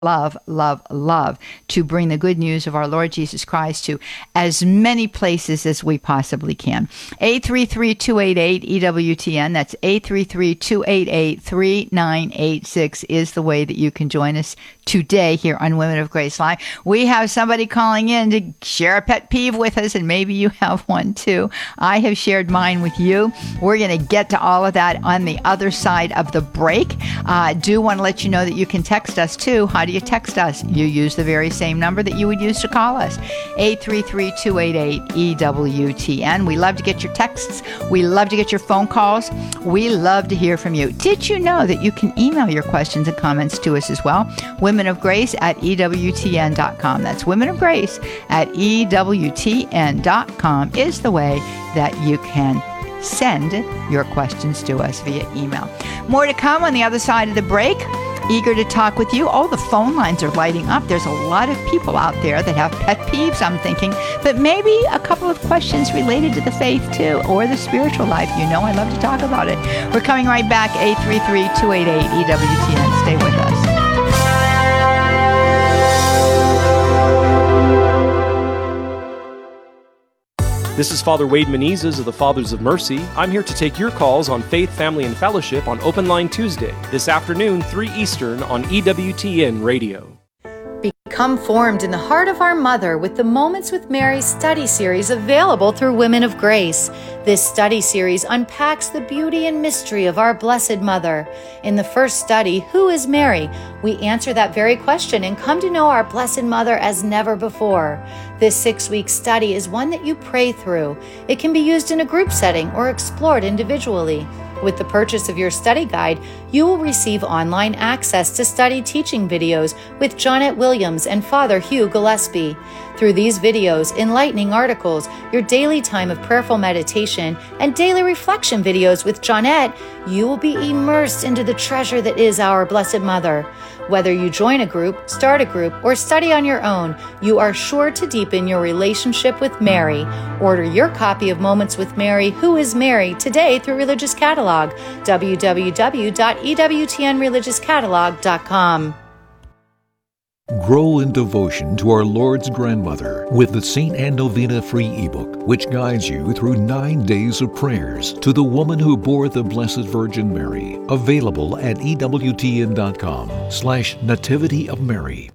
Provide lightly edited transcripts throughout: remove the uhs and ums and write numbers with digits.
love, love, love to bring the good news of our Lord Jesus Christ to as many places as we possibly can. 833-288-EWTN. That's 833-288-3986 is the way that you can join us today here on Women of Grace Live. We have somebody calling in to share a pet peeve with us, and maybe you have one too. I have shared mine with you. We're going to get to all of that on the other side of the break. Do want to let you know that you can text us too. How do you text us? You use the very same number that you would use to call us, 833-288-EWTN. We love to get your texts. We love to get your phone calls. We love to hear from you. Did you know that you can email your questions and comments to us as well? Women of Grace at EWTN.com. That's Women of Grace at EWTN.com is the way that you can send your questions to us via email. More to come on the other side of the break. Eager to talk with you. Oh, the phone lines are lighting up. There's a lot of people out there that have pet peeves, I'm thinking, but maybe a couple of questions related to the faith too, or the spiritual life. You know I love to talk about it. We're coming right back, 833-288-EWTN. Stay with us. This is Father Wade Menezes of the Fathers of Mercy. I'm here to take your calls on Faith, Family, and Fellowship on Open Line Tuesday, this afternoon, 3 Eastern on EWTN Radio. Become formed in the heart of our Mother with the Moments with Mary study series available through Women of Grace. This study series unpacks the beauty and mystery of our Blessed Mother. In the first study, Who is Mary? We answer that very question and come to know our Blessed Mother as never before. This 6-week study is one that you pray through. It can be used in a group setting or explored individually. With the purchase of your study guide, you will receive online access to study teaching videos with Jonette Williams and Father Hugh Gillespie. Through these videos, enlightening articles, your daily time of prayerful meditation, and daily reflection videos with Jonette, you will be immersed into the treasure that is our Blessed Mother. Whether you join a group, start a group, or study on your own, you are sure to deepen your relationship with Mary. Order your copy of Moments with Mary, Who is Mary, today through Religious Catalog, www.ewtnreligiouscatalog.com. Grow in devotion to our Lord's grandmother with the St. Anne Novena free ebook, which guides you through 9 days of prayers to the woman who bore the Blessed Virgin Mary. Available at EWTN.com/Nativity of Mary.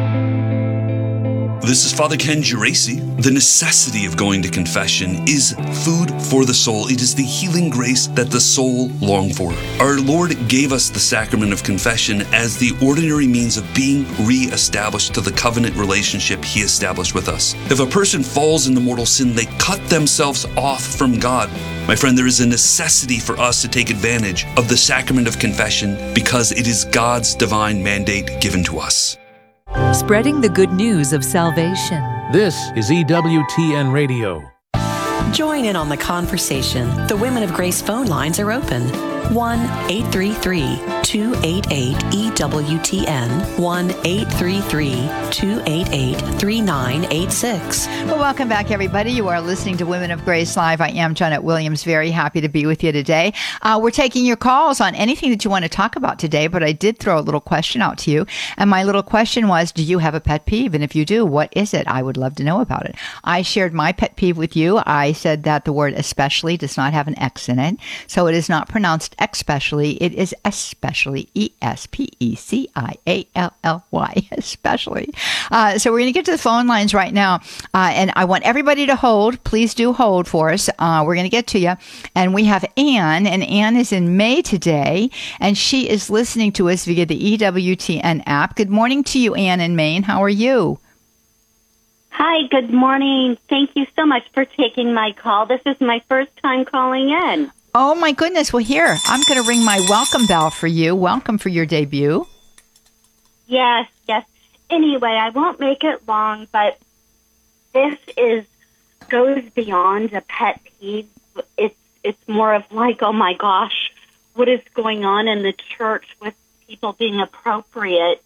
This is Father Ken Geraci. The necessity of going to confession is food for the soul. It is the healing grace that the soul longs for. Our Lord gave us the sacrament of confession as the ordinary means of being re-established to the covenant relationship He established with us. If a person falls into mortal sin, they cut themselves off from God. My friend, there is a necessity for us to take advantage of the sacrament of confession because it is God's divine mandate given to us. Spreading the good news of salvation. This is EWTN Radio. Join in on the conversation. The Women of Grace phone lines are open. 1-833-288-EWTN. 1-833-288-3986. Well, welcome back, everybody. You are listening to Women of Grace Live. I am Jonette Williams. Very happy to be with you today. We're taking your calls on anything that you want to talk about today, but I did throw a little question out to you. And my little question was, do you have a pet peeve? And if you do, what is it? I would love to know about it. I shared my pet peeve with you. I said that the word especially does not have an X in it. So it is not pronounced especially. It is especially, especially, especially. So we're going to get to the phone lines right now. And I want everybody to hold. Please do hold for us. We're going to get to you. And we have Anne, and Anne is in May today, and she is listening to us via the EWTN app. Good morning to you, Anne in Maine. How are you? Hi, good morning. Thank you so much for taking my call. This is my first time calling in. Oh, my goodness. Well, here, I'm going to ring my welcome bell for you. Welcome for your debut. Yes. Anyway, I won't make it long, but this goes beyond a pet peeve. It's more of like, oh, my gosh, what is going on in the church with people being appropriate?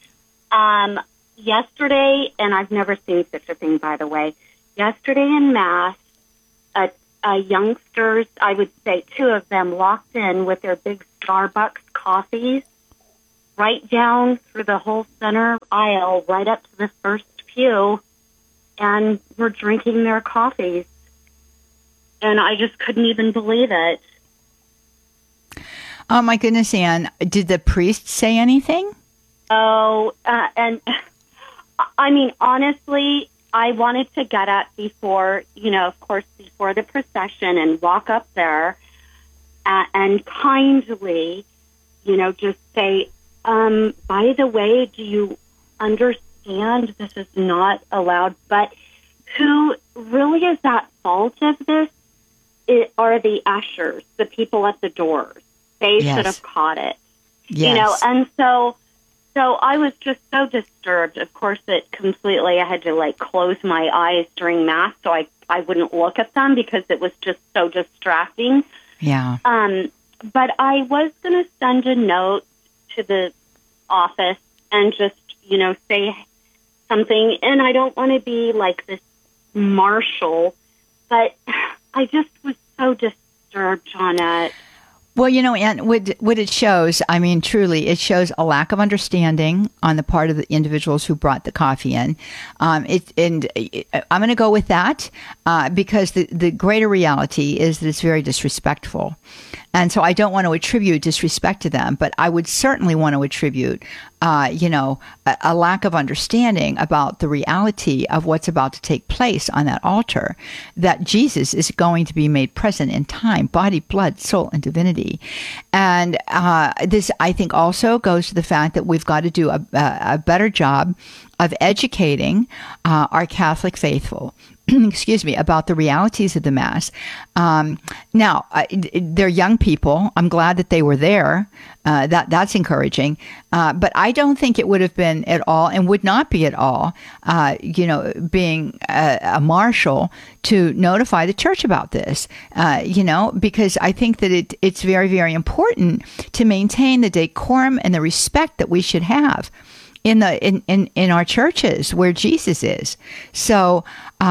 Yesterday, and I've never seen such a thing, by the way, yesterday in Mass, youngsters, I would say 2 of them, walked in with their big Starbucks coffees right down through the whole center aisle, right up to the first pew, and were drinking their coffees. And I just couldn't even believe it. Oh, my goodness, Ann. Did the priest say anything? Oh, and I mean, honestly, I wanted to get up before, of course, before the procession and walk up there and kindly, just say, by the way, do you understand this is not allowed? But who really is at fault of this are the ushers, the people at the doors. They should have caught it. Yes. And so I was just so disturbed. Of course, I had to close my eyes during Mass so I wouldn't look at them because it was just so distracting. Yeah. But I was going to send a note to the office and just, say something. And I don't want to be like this marshal, but I just was so disturbed, Janet. Well, and what it shows, I mean, truly, it shows a lack of understanding on the part of the individuals who brought the coffee in. I'm going to go with that because the greater reality is that it's very disrespectful. And so I don't want to attribute disrespect to them, but I would certainly want to attribute, a lack of understanding about the reality of what's about to take place on that altar, that Jesus is going to be made present in time, body, blood, soul, and divinity. And this, I think, also goes to the fact that we've got to do a better job of educating our Catholic faithful about the realities of the Mass. Now, they're young people. I'm glad that they were there. That's encouraging. But I don't think it would have been at all, and would not be at all, being a marshal to notify the church about this, because I think that it's very, very important to maintain the decorum and the respect that we should have in our churches where Jesus is. So,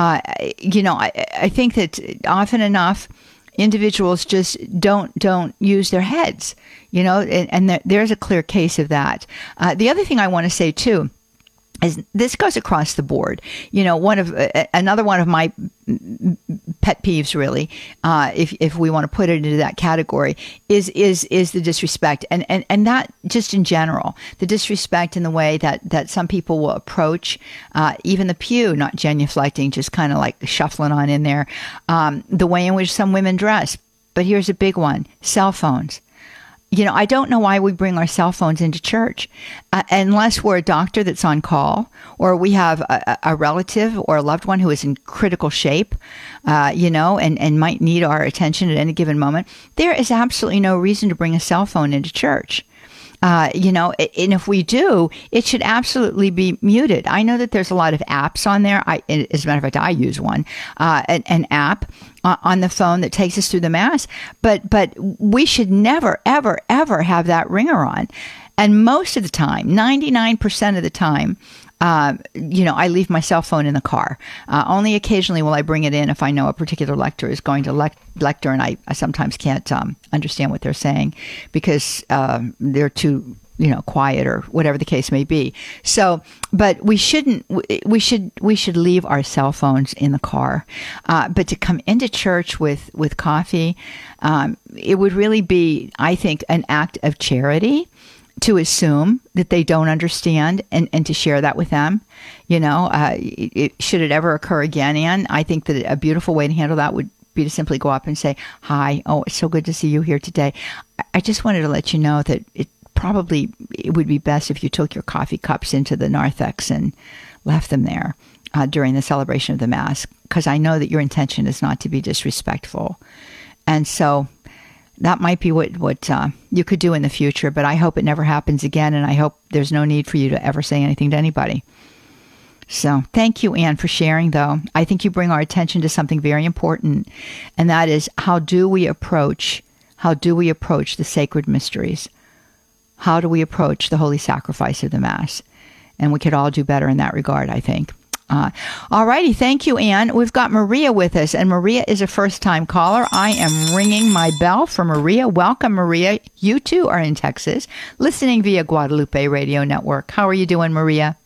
I think that often enough individuals just don't use their heads, and there's a clear case of that. The other thing I want to say too is this goes across the board. Another one of my pet peeves, really, if we want to put it into that category, is the disrespect, and that just in general, the disrespect in the way that some people will approach even the pew, not genuflecting, just kind of like shuffling on in there, the way in which some women dress. But here's a big one: cell phones. I don't know why we bring our cell phones into church unless we're a doctor that's on call, or we have a relative or a loved one who is in critical shape, and might need our attention at any given moment. There is absolutely no reason to bring a cell phone into church. And if we do, it should absolutely be muted. I know that there's a lot of apps on there. As a matter of fact, I use one, an app on the phone that takes us through the Mass. But we should never, ever, ever have that ringer on. And most of the time, 99% of the time, I leave my cell phone in the car. Only occasionally will I bring it in if I know a particular lector is going to lecture, and I sometimes can't understand what they're saying because they're too quiet or whatever the case may be. So, but we shouldn't. We should leave our cell phones in the car. But to come into church with coffee, it would really be, I think, an act of charity to assume that they don't understand and to share that with them. Should it ever occur again, Ann, I think that a beautiful way to handle that would be to simply go up and say, "Hi, oh, it's so good to see you here today. I just wanted to let you know that it would be best if you took your coffee cups into the narthex and left them there during the celebration of the Mass, because I know that your intention is not to be disrespectful." And so that might be what you could do in the future, but I hope it never happens again, and I hope there's no need for you to ever say anything to anybody. So thank you, Ann, for sharing, though. I think you bring our attention to something very important, and that is how do we approach the sacred mysteries? How do we approach the holy sacrifice of the Mass? And we could all do better in that regard, I think. All righty. Thank you, Ann. We've got Maria with us, and Maria is a first-time caller. I am ringing my bell for Maria. Welcome, Maria. You, too, are in Texas, listening via Guadalupe Radio Network. How are you doing, Maria?